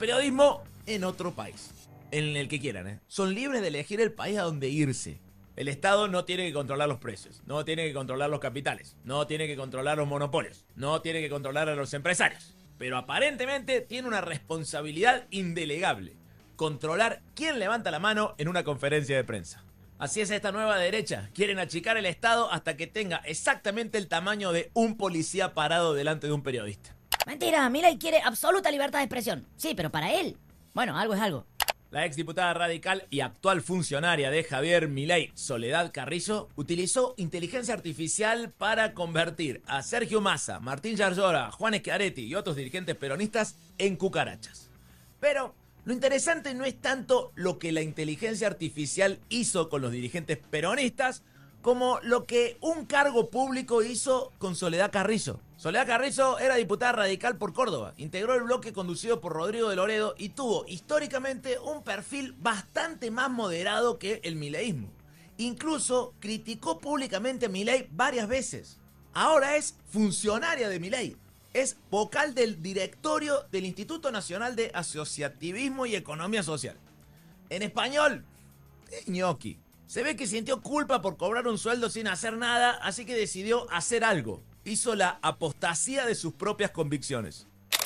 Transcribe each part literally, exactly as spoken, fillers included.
Periodismo en otro país, en el que quieran, ¿eh? Son libres de elegir el país a donde irse. El Estado no tiene que controlar los precios, no tiene que controlar los capitales, no tiene que controlar los monopolios, no tiene que controlar a los empresarios. Pero aparentemente tiene una responsabilidad indelegable: controlar quién levanta la mano en una conferencia de prensa. Así es esta nueva derecha. Quieren achicar el Estado hasta que tenga exactamente el tamaño de un policía parado delante de un periodista. Mentira, Milei quiere absoluta libertad de expresión. Sí, pero para él, bueno, algo es algo. La exdiputada radical y actual funcionaria de Javier Milei, Soledad Carrizo, utilizó inteligencia artificial para convertir a Sergio Massa, Martín Yarlora, Juan Schiaretti y otros dirigentes peronistas en cucarachas. Pero lo interesante no es tanto lo que la inteligencia artificial hizo con los dirigentes peronistas, como lo que un cargo público hizo con Soledad Carrizo. Soledad Carrizo era diputada radical por Córdoba, integró el bloque conducido por Rodrigo de Loredo y tuvo históricamente un perfil bastante más moderado que el mileísmo. Incluso criticó públicamente a Milei varias veces. Ahora es funcionaria de Milei. Es vocal del directorio del Instituto Nacional de Asociativismo y Economía Social. En español, es ñoqui. Se ve que sintió culpa por cobrar un sueldo sin hacer nada, así que decidió hacer algo. Hizo la apostasía de sus propias convicciones.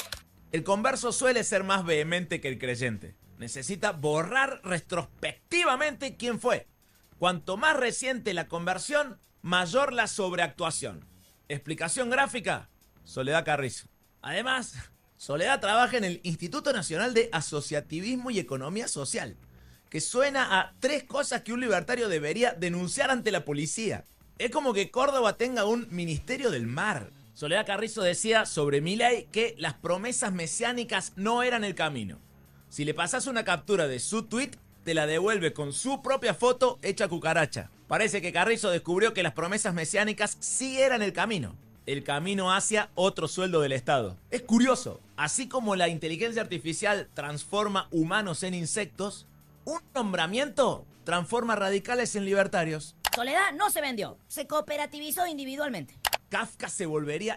El converso suele ser más vehemente que el creyente. Necesita borrar retrospectivamente quién fue. Cuanto más reciente la conversión, mayor la sobreactuación. Explicación gráfica: Soledad Carrizo. Además, Soledad trabaja en el Instituto Nacional de Asociativismo y Economía Social, que suena a tres cosas que un libertario debería denunciar ante la policía. Es como que Córdoba tenga un ministerio del mar. Soledad Carrizo decía sobre Milei que las promesas mesiánicas no eran el camino. Si le pasas una captura de su tweet, te la devuelve con su propia foto hecha cucaracha. Parece que Carrizo descubrió que las promesas mesiánicas sí eran el camino. El camino hacia otro sueldo del Estado. Es curioso, así como la inteligencia artificial transforma humanos en insectos, un nombramiento transforma radicales en libertarios. Soledad no se vendió, se cooperativizó individualmente. Kafka se volvería